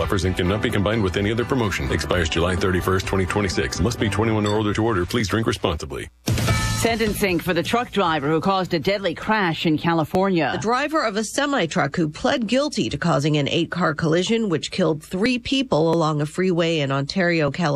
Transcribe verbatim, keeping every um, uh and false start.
offers and cannot be combined with any other promotion. Expires July thirty-first, twenty twenty-six. Must be twenty-one or older to order. Please drink responsibly. Sentencing for the truck driver who caused a deadly crash in California. The driver of a semi-truck who pled guilty to causing an eight-car collision which killed three people along a freeway in Ontario, California.